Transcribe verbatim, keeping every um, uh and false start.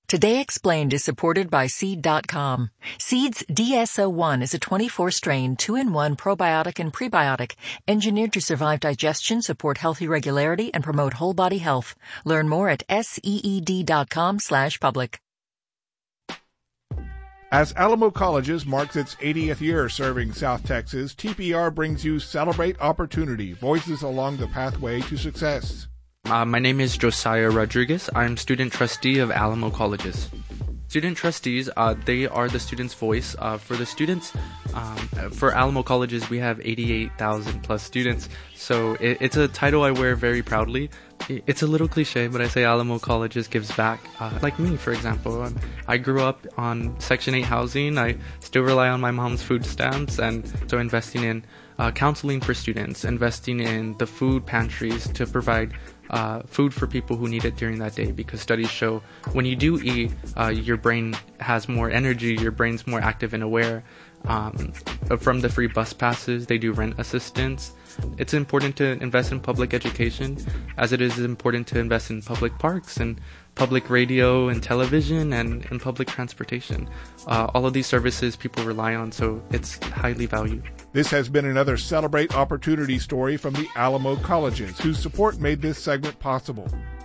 Today Explained is supported by Seed dot com. Seed's D S O one is a twenty-four strain, two in one probiotic and prebiotic, engineered to survive digestion, support healthy regularity, and promote whole body health. Learn more at seed dot com slash public. As Alamo Colleges marks its eightieth year serving South Texas, T P R brings you Celebrate Opportunity, Voices Along the Pathway to Success. Uh, my name is Josiah Rodriguez. I'm student trustee of Alamo Colleges. Student trustees, uh, they are the student's voice. Uh, for the students, um, for Alamo Colleges, we have eighty-eight thousand plus students. So it, it's a title I wear very proudly. It's a little cliche, but I say Alamo Colleges gives back. Uh, like me, for example, um, I grew up on Section eight housing. I still rely on my mom's food stamps, and so investing in uh, counseling for students, investing in the food pantries to provide uh, food for people who need it during that day, because studies show when you do eat, uh, your brain has more energy, your brain's more active and aware. Um, from the free bus passes, they do rent assistance. It's important to invest in public education, as it is important to invest in public parks and public radio and television and, and public transportation. Uh, all of these services people rely on, so it's highly valued. This has been another Celebrate Opportunity story from the Alamo Colleges, whose support made this segment possible.